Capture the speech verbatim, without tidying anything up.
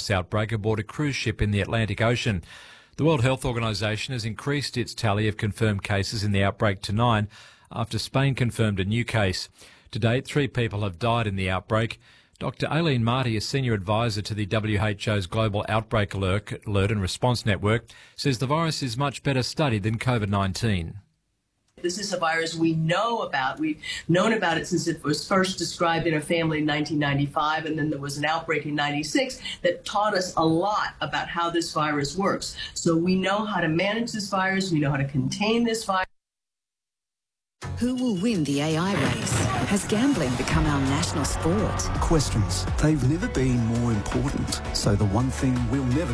virus outbreak aboard a cruise ship in the Atlantic Ocean. The World Health Organization has increased its tally of confirmed cases in the outbreak to nine after Spain confirmed a new case. To date, three people have died in the outbreak. Doctor Aileen Marty, a senior advisor to the W H O's Global Outbreak Alert, Alert and Response Network, says the virus is much better studied than COVID nineteen. This is a virus we know about. We've known about it since it was first described in a family in nineteen ninety-five, and then there was an outbreak in ninety-six that taught us a lot about how this virus works. So we know how to manage this virus. We know how to contain this virus. Who will win the A I race? Has gambling become our national sport? Questions. They've never been more important. So the one thing we'll never